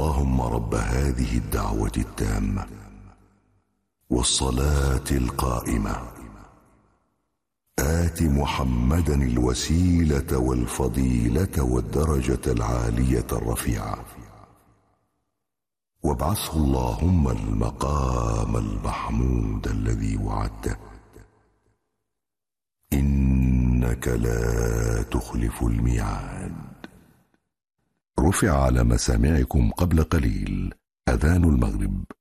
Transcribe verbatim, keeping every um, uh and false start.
اللهم رب هذه الدعوة التامة والصلاة القائمة آت محمدا الوسيلة والفضيلة والدرجة العالية الرفيعة وابعثه اللهم المقام المحمود الذي وعدته إنك لا تخلف الميعاد. رفع على مسامعكم قبل قليل أذان المغرب.